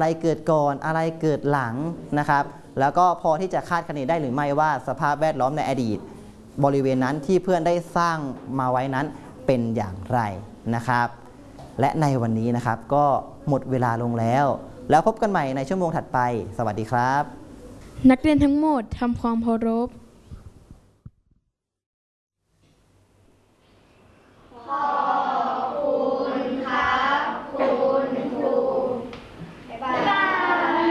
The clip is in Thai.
อะไรเกิดก่อนอะไรเกิดหลังนะครับแล้วก็พอที่จะคาดคะเนได้หรือไม่ว่าสภาพแวดล้อมในอดีตบริเวณนั้นที่เพื่อนได้สร้างมาไว้นั้นเป็นอย่างไรนะครับและในวันนี้นะครับก็หมดเวลาลงแล้วพบกันใหม่ในชั่วโมงถัดไปสวัสดีครับนักเรียนทั้งหมดทำความเคารพ